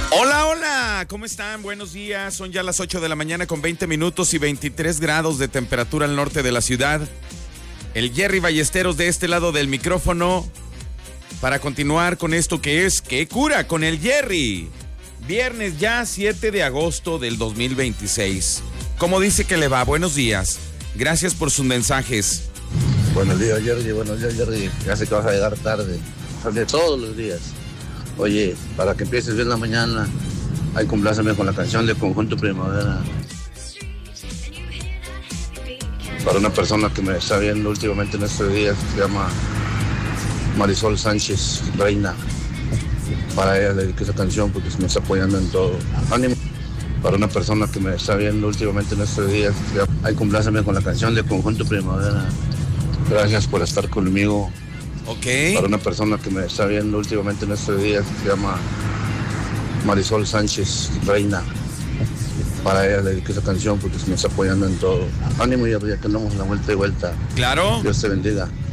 Hola, hola, ¿cómo están? Buenos días, son ya las 8 de la mañana con 20 minutos y 23 grados de temperatura al norte de la ciudad. El Jerry Ballesteros de este lado del micrófono para continuar con esto que es ¿Qué cura con el Jerry? Viernes ya 7 de agosto del 2026. ¿Cómo dice que le va? Buenos días, gracias por sus mensajes. Buenos días, Jerry, buenos días, Jerry. Ya sé que vas a llegar tarde, de todos los días. Oye, para que empieces bien la mañana, ahí compláceme con la canción de Conjunto Primavera. Para una persona que me está viendo últimamente en estos días, se llama Marisol Sánchez Reina. Para ella le dediqué esa canción porque me está apoyando en todo. Ánimo. Para una persona que me está viendo últimamente en estos días, ahí compláceme con la canción de Conjunto Primavera. Gracias por estar conmigo. Ok. Para una persona que me está viendo últimamente en estos días, se llama Marisol Sánchez Reina. Para ella le dediqué esa canción porque me está apoyando en todo. Ánimo, ya que andamos la vuelta y vuelta. Claro. Dios te bendiga.